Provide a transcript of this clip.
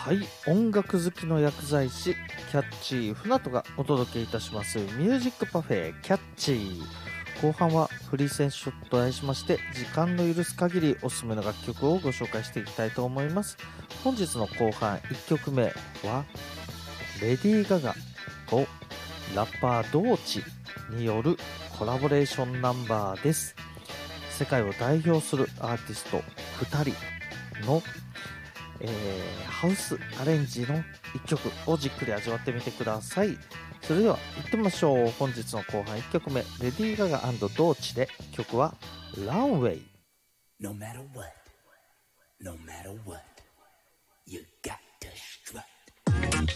はい、音楽好きの薬剤師キャッチー船戸がお届けいたしますミュージックパフェキャッチー。後半はフリーセッションと題しまして、時間の許す限りおすすめの楽曲をご紹介していきたいと思います。本日の後半1曲目はレディー・ガガとラッパードーチによるコラボレーションナンバーです。世界を代表するアーティスト2人のハウスアレンジの1曲をじっくり味わってみてください。それでは行ってみましょう。本日の後半1曲目、レディー・ガガ&ドーチで、曲はランウェイ。 No matter what, no matter what, you got to strut.